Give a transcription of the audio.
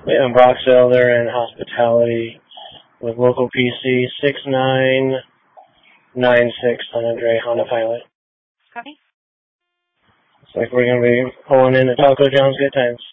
In Broxville, they're in hospitality with local PC 6996 San Andre Honda Pilot. Copy. Looks like we're going to be pulling in at Taco John's Good Times.